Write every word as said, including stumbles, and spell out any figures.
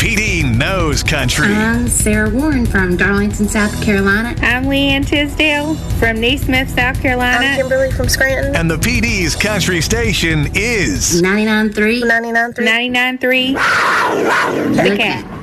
P D knows country. I'm Sarah Warren from Darlington, South Carolina. I'm Leanne Tisdale from Neesmith, South Carolina. I'm Kimberly from Scranton. And the P D's country station is ninety-nine point three. ninety-nine point three. ninety-nine point three. The Cat.